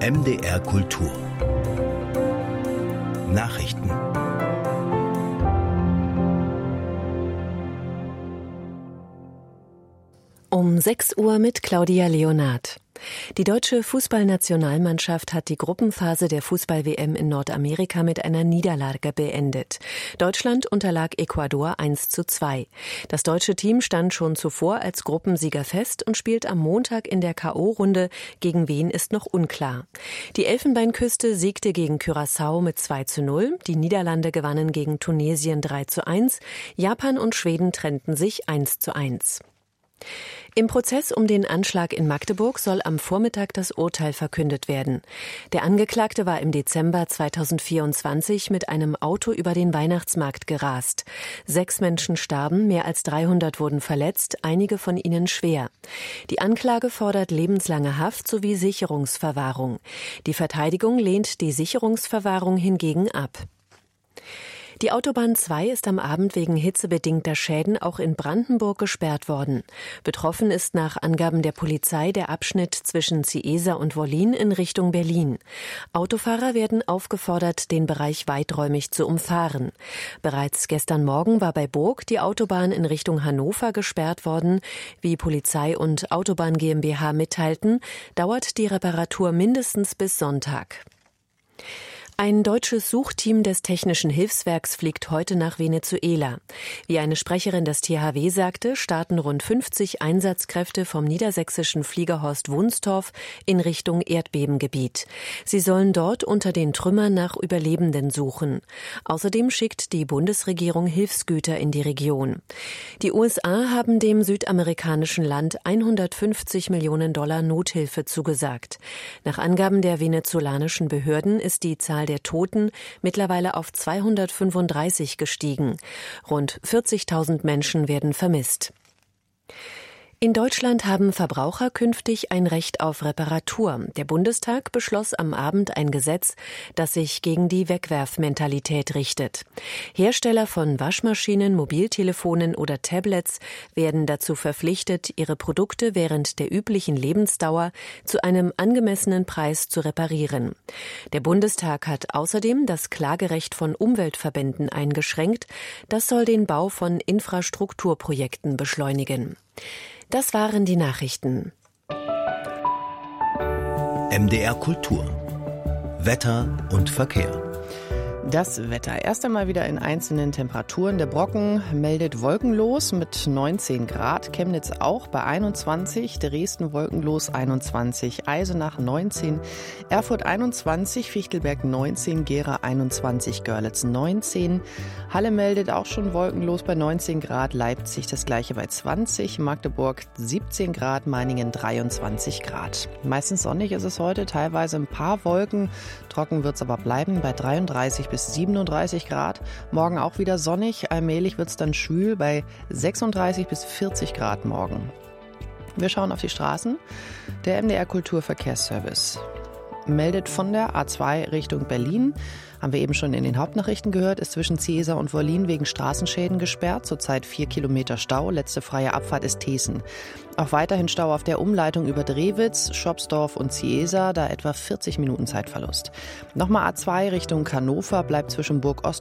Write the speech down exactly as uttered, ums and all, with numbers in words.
M D R Kultur Nachrichten. Um sechs Uhr mit Claudia Leonard. Die deutsche Fußballnationalmannschaft hat die Gruppenphase der Fußball-W M in Nordamerika mit einer Niederlage beendet. Deutschland unterlag Ecuador eins zu zwei. Das deutsche Team stand schon zuvor als Gruppensieger fest und spielt am Montag in der K O-Runde. Gegen wen ist noch unklar. Die Elfenbeinküste siegte gegen Curaçao mit zwei zu null. Die Niederlande gewannen gegen Tunesien drei zu eins. Japan und Schweden trennten sich eins zu eins. Im Prozess um den Anschlag in Magdeburg soll am Vormittag das Urteil verkündet werden. Der Angeklagte war im Dezember zweitausendvierundzwanzig mit einem Auto über den Weihnachtsmarkt gerast. Sechs Menschen starben, mehr als dreihundert wurden verletzt, einige von ihnen schwer. Die Anklage fordert lebenslange Haft sowie Sicherungsverwahrung. Die Verteidigung lehnt die Sicherungsverwahrung hingegen ab. Die Autobahn zwei ist am Abend wegen hitzebedingter Schäden auch in Brandenburg gesperrt worden. Betroffen ist nach Angaben der Polizei der Abschnitt zwischen Ciesa und Wollin in Richtung Berlin. Autofahrer werden aufgefordert, den Bereich weiträumig zu umfahren. Bereits gestern Morgen war bei Burg die Autobahn in Richtung Hannover gesperrt worden. Wie Polizei und Autobahn GmbH mitteilten, dauert die Reparatur mindestens bis Sonntag. Ein deutsches Suchteam des Technischen Hilfswerks fliegt heute nach Venezuela. Wie eine Sprecherin des T H W sagte, starten rund fünfzig Einsatzkräfte vom niedersächsischen Fliegerhorst Wunstorf in Richtung Erdbebengebiet. Sie sollen dort unter den Trümmern nach Überlebenden suchen. Außerdem schickt die Bundesregierung Hilfsgüter in die Region. Die U S A haben dem südamerikanischen Land hundertfünfzig Millionen Dollar Nothilfe zugesagt. Nach Angaben der venezolanischen Behörden ist die Zahl der Toten mittlerweile auf zweihundertfünfunddreißig gestiegen. Rund vierzigtausend Menschen werden vermisst. In Deutschland haben Verbraucher künftig ein Recht auf Reparatur. Der Bundestag beschloss am Abend ein Gesetz, das sich gegen die Wegwerfmentalität richtet. Hersteller von Waschmaschinen, Mobiltelefonen oder Tablets werden dazu verpflichtet, ihre Produkte während der üblichen Lebensdauer zu einem angemessenen Preis zu reparieren. Der Bundestag hat außerdem das Klagerecht von Umweltverbänden eingeschränkt. Das soll den Bau von Infrastrukturprojekten beschleunigen. Das waren die Nachrichten. M D R Kultur Wetter und Verkehr. Das Wetter. Erst einmal wieder in einzelnen Temperaturen. Der Brocken meldet wolkenlos mit neunzehn Grad. Chemnitz auch bei einundzwanzig. Dresden wolkenlos einundzwanzig. Eisenach neunzehn. Erfurt einundzwanzig. Fichtelberg neunzehn. Gera einundzwanzig. Görlitz neunzehn. Halle meldet auch schon wolkenlos bei neunzehn Grad. Leipzig das gleiche bei zwanzig. Magdeburg siebzehn Grad. Meiningen dreiundzwanzig Grad. Meistens sonnig ist es heute. Teilweise ein paar Wolken. Trocken wird es aber bleiben bei dreiunddreißig bis siebenunddreißig Grad. Morgen auch wieder sonnig. Allmählich wird es dann schwül bei sechsunddreißig bis vierzig Grad morgen. Wir schauen auf die Straßen. Der M D R Kulturverkehrsservice meldet von der A zwei Richtung Berlin. Haben wir eben schon in den Hauptnachrichten gehört, ist zwischen Ciesa und Wollin wegen Straßenschäden gesperrt. Zurzeit vier Kilometer Stau. Letzte freie Abfahrt ist Thesen. Auch weiterhin Stau auf der Umleitung über Drewitz, Schopsdorf und Ciesa, da etwa vierzig Minuten Zeitverlust. Nochmal A zwei Richtung Hannover bleibt zwischen Burg Ost